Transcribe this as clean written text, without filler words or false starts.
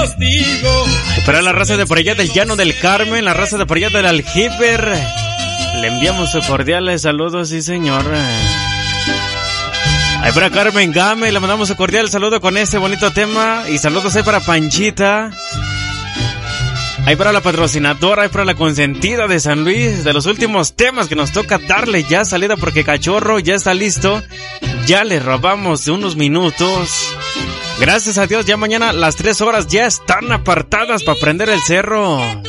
los digo. Para la raza de por allá del Llano del Carmen, la raza de por allá del Aljiber, le enviamos sus cordiales saludos, sí señor. Ahí para Carmen Game, le mandamos un cordial saludo con este bonito tema. Y saludos ahí para Panchita. Ahí para la patrocinadora, ahí para la consentida de San Luis. De los últimos temas que nos toca darle ya salida porque Cachorro ya está listo. Ya le robamos de unos minutos. Gracias a Dios, ya mañana las 3 horas ya están apartadas para prender el cerro.